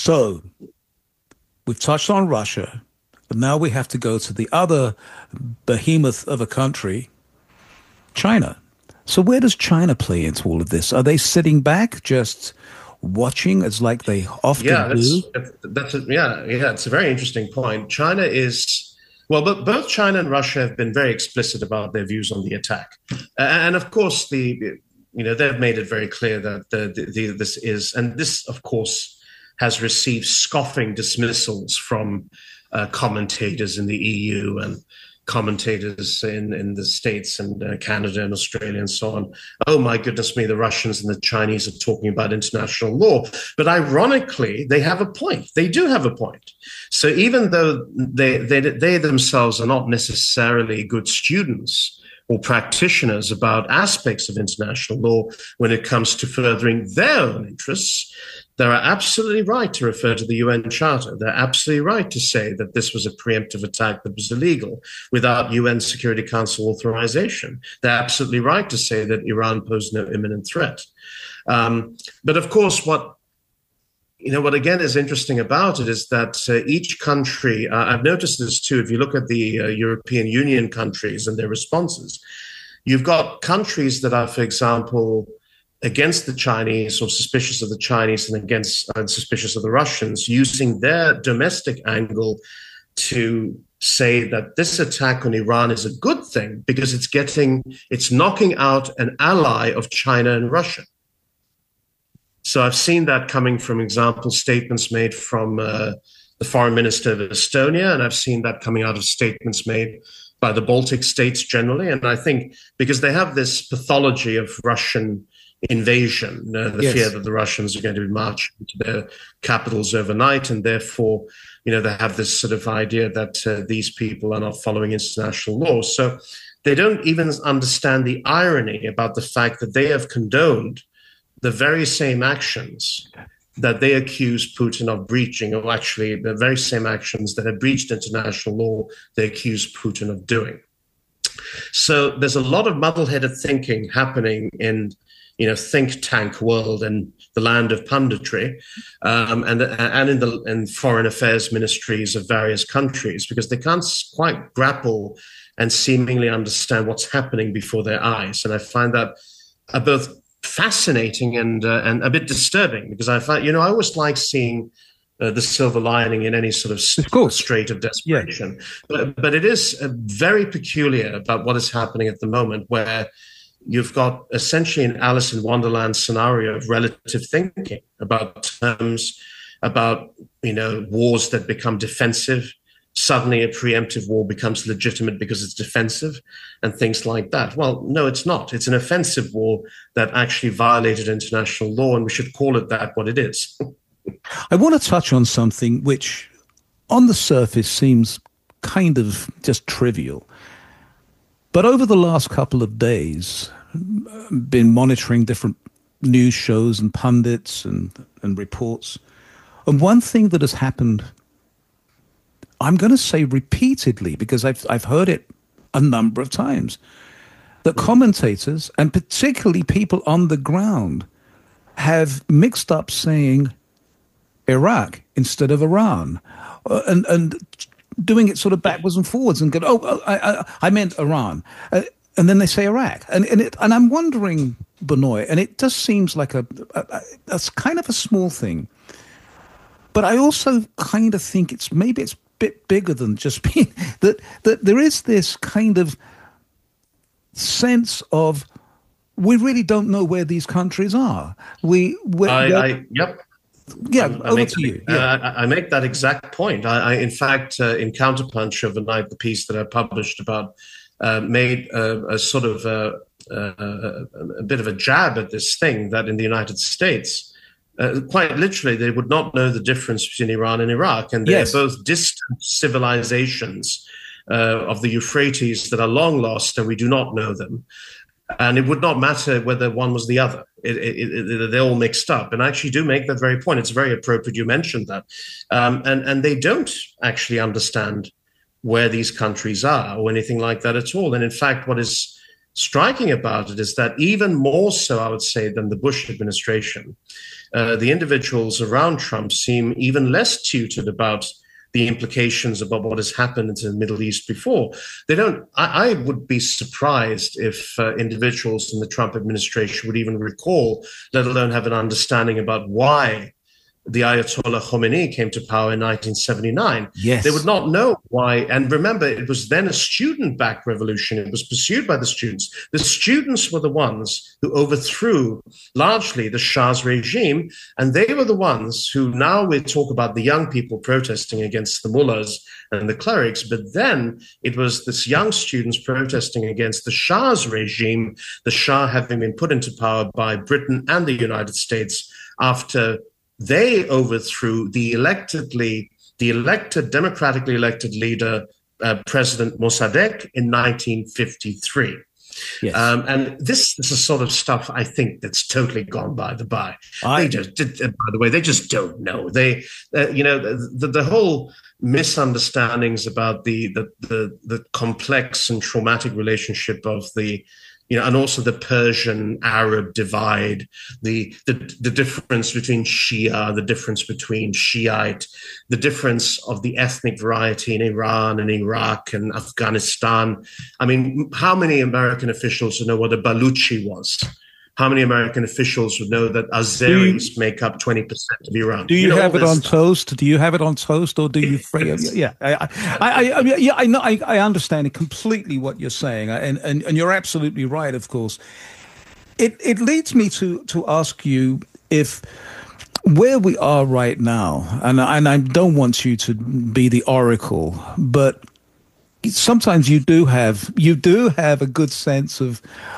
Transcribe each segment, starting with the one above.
So we've touched on Russia, but now we have to go to the other behemoth of a country, China. So where does China play into all of this? Are they sitting back, just watching, as like they often Yeah, do? yeah. It's a very interesting point. China is well, but both China and Russia have been very explicit about their views on the attack, and of course they've made it very clear that this is, and this of course has received scoffing dismissals from commentators in the EU and commentators in the States and Canada and Australia and so on. Oh my goodness me, the Russians and the Chinese are talking about international law. But ironically, they have a point. They do have a point. So even though they themselves are not necessarily good students or practitioners about aspects of international law when it comes to furthering their own interests, they're absolutely right to refer to the UN Charter. They're absolutely right to say that this was a preemptive attack that was illegal without UN Security Council authorization. They're absolutely right to say that Iran posed no imminent threat. But of course, what again is interesting about it is that each country, I've noticed this too, if you look at the European Union countries and their responses, you've got countries that are, for example, against the Chinese or suspicious of the Chinese and suspicious of the Russians, using their domestic angle to say that this attack on Iran is a good thing because it's knocking out an ally of China and Russia. So I've seen that coming from example statements made from the foreign minister of Estonia, and I've seen that coming out of statements made by the Baltic states generally. And I think because they have this pathology of Russian invasion, the Yes. fear that the Russians are going to be marching to their capitals overnight, and therefore, they have this sort of idea that these people are not following international law. So they don't even understand the irony about the fact that they have condoned the very same actions that they accuse Putin of breaching, or actually the very same actions that have breached international law, they accuse Putin of doing. So there's a lot of muddle-headed thinking happening in think tank world and the land of punditry, and in foreign affairs ministries of various countries, because they can't quite grapple and seemingly understand what's happening before their eyes. And I find that both fascinating and a bit disturbing, because I find I always like seeing the silver lining in any sort of strait of desperation. Yeah. But it is very peculiar about what is happening at the moment, where you've got essentially an Alice in Wonderland scenario of relative thinking about terms, about wars that become defensive. Suddenly a preemptive war becomes legitimate because it's defensive, and things like that. Well, no, it's not. It's an offensive war that actually violated international law, and we should call it that what it is. I want to touch on something which on the surface seems kind of just trivial. But over the last couple of days, been monitoring different news shows and pundits and reports. And one thing that has happened, I'm going to say repeatedly, because I've heard it a number of times, that commentators, and particularly people on the ground, have mixed up saying Iraq instead of Iran, and doing it sort of backwards and forwards, and go, I meant Iran, and then they say Iraq, and I'm wondering, Benoit, and it just seems like that's kind of a small thing, but I also kind of think it's a bit bigger than just being that there is this kind of sense of we really don't know where these countries are. Yep. Yeah, over to you. I make that exact point. In fact, in Counterpunch overnight, the piece that I published about made a sort of a bit of a jab at this thing that in the United States, quite literally, they would not know the difference between Iran and Iraq, and they're both distant civilizations of the Euphrates that are long lost, and we do not know them. And it would not matter whether one was the other. They're all mixed up. And I actually do make that very point. It's very appropriate you mentioned that. And they don't actually understand where these countries are or anything like that at all. And in fact, what is striking about it is that even more so, I would say, than the Bush administration, the individuals around Trump seem even less tutored about the implications about what has happened in the Middle East before. They don't. I would be surprised if individuals in the Trump administration would even recall, let alone have an understanding about why the Ayatollah Khomeini came to power in 1979. Yes. They would not know why. And remember, it was then a student-backed revolution. It was pursued by the students. The students were the ones who overthrew largely the Shah's regime. And they were the ones who now we talk about the young people protesting against the mullahs and the clerics. But then it was this young students protesting against the Shah's regime, the Shah having been put into power by Britain and the United States after they overthrew the democratically elected leader, President Mossadegh, in 1953. Yes. And this is the sort of stuff I think that's totally gone by the by. They just don't know. They, the whole misunderstandings about the complex and traumatic relationship of the, and also the Persian-Arab divide, the difference between Shia, the difference between Shiite, the difference of the ethnic variety in Iran and Iraq and Afghanistan. I mean, how many American officials know what a Baluchi was? How many American officials would know that Azeris make up 20% of Iran? Do you have it on toast? Do you have it on toast, or do you? Yeah, I know. I understand completely what you're saying, and you're absolutely right. Of course, it leads me to ask you if where we are right now, and I don't want you to be the oracle, but sometimes you do have a good sense of.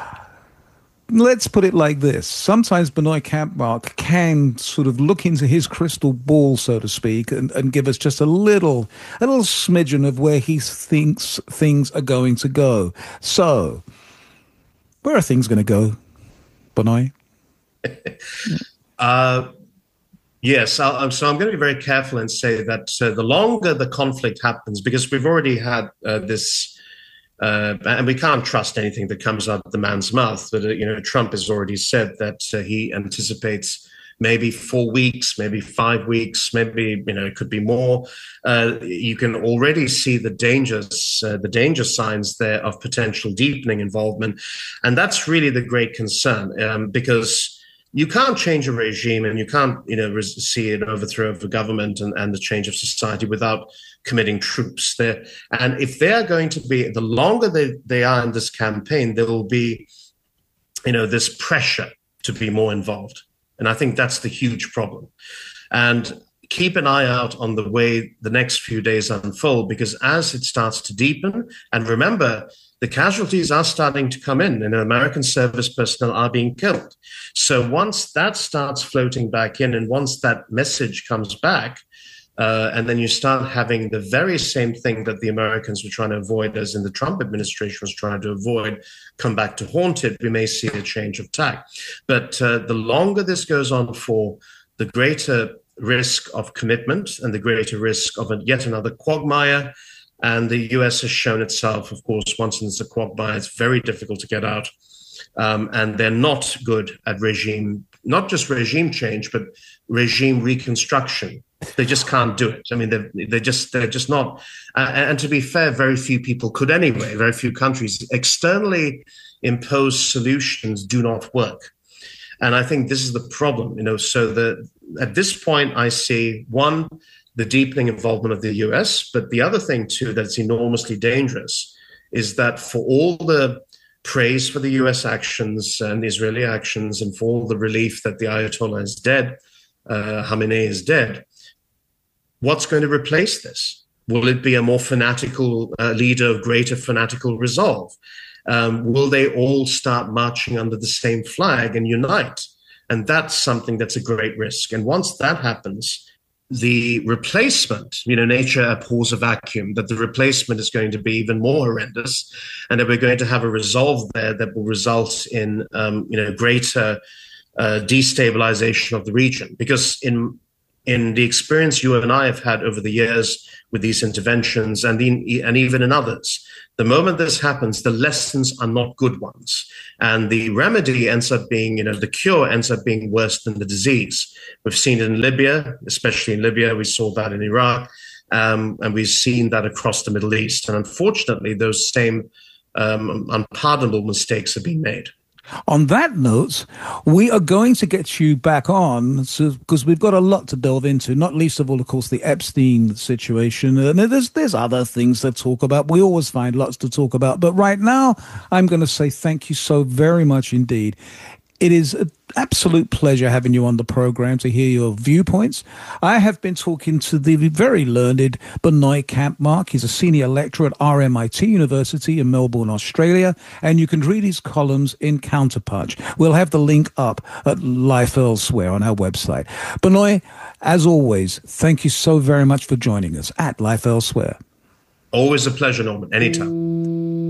Let's put it like this. Sometimes Benoit Kampmark can sort of look into his crystal ball, so to speak, and give us just a little smidgen of where he thinks things are going to go. So, where are things going to go, Benoit? Yes, so I'm going to be very careful and say that the longer the conflict happens, because we've already had this. And we can't trust anything that comes out of the man's mouth. But, Trump has already said that he anticipates maybe 4 weeks, maybe 5 weeks, maybe, it could be more. You can already see the danger signs there of potential deepening involvement. And that's really the great concern, because you can't change a regime and you can't, see an overthrow of the government and the change of society without committing troops there. And if they are going to be, the longer they are in this campaign, there will be, this pressure to be more involved. And I think that's the huge problem. And keep an eye out on the way the next few days unfold, because as it starts to deepen, and remember, the casualties are starting to come in, and American service personnel are being killed. So once that starts floating back in, and once that message comes back, and then you start having the very same thing that the Americans were trying to avoid, as in the Trump administration was trying to avoid, come back to haunt it, we may see a change of tack. But the longer this goes on for, the greater risk of commitment and the greater risk of yet another quagmire. And the US has shown itself, of course, once it's a quagmire, it's very difficult to get out. And they're not good at not just regime change, but regime reconstruction. They just can't do it. I mean, they're just not. And to be fair, very few people could anyway. Very few countries. Externally imposed solutions do not work. And I think this is the problem, so at this point, I see one, the deepening involvement of the US, but the other thing too that's enormously dangerous is that for all the praise for the US actions and Israeli actions and for all the relief that the Ayatollah is dead, Khamenei is dead, what's going to replace this? Will it be a more fanatical leader of greater fanatical resolve? Will they all start marching under the same flag and unite? And that's something that's a great risk. And once that happens, the replacement, nature abhors a vacuum, that the replacement is going to be even more horrendous, and that we're going to have a resolve there that will result in, greater destabilization of the region. Because in in the experience you and I have had over the years with these interventions and even in others, the moment this happens, the lessons are not good ones. And the remedy ends up being, the cure ends up being worse than the disease. We've seen it in Libya, especially in Libya. We saw that in Iraq. And we've seen that across the Middle East. And unfortunately, those same unpardonable mistakes are being made. On that note, we are going to get you back on because we've got a lot to delve into, not least of all, of course, the Epstein situation. And there's other things to talk about. We always find lots to talk about. But right now, I'm going to say thank you so very much indeed. It is an absolute pleasure having you on the program to hear your viewpoints. I have been talking to the very learned Benoit Kampmark. He's a senior lecturer at RMIT University in Melbourne, Australia, and you can read his columns in Counterpunch. We'll have the link up at Life Elsewhere on our website. Benoit, as always, thank you so very much for joining us at Life Elsewhere. Always a pleasure, Norman. Anytime.